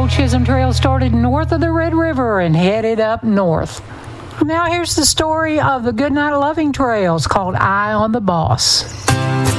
Chisholm Trail started north of the Red River and headed up north. Now here's the story of the Goodnight Loving Trails called Eye on the Boss.